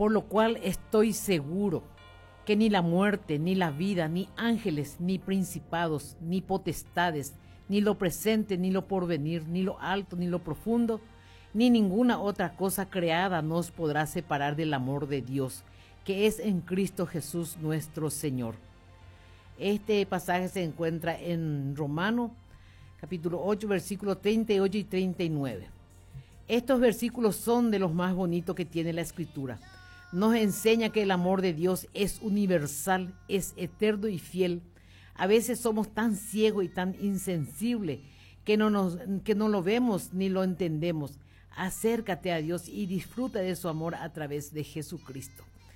por lo cual estoy seguro que ni la muerte, ni la vida, ni ángeles, ni principados, ni potestades, ni lo presente, ni lo porvenir, ni lo alto, ni lo profundo, ni ninguna otra cosa creada nos podrá separar del amor de Dios, que es en Cristo Jesús nuestro Señor. Este pasaje se encuentra en Romanos, capítulo 8, versículos 38 y 39. Estos versículos son de los más bonitos que tiene la Escritura. Nos enseña que el amor de Dios es universal, es eterno y fiel. A veces somos tan ciegos y tan insensibles que no lo vemos ni lo entendemos. Acércate a Dios y disfruta de su amor a través de Jesucristo.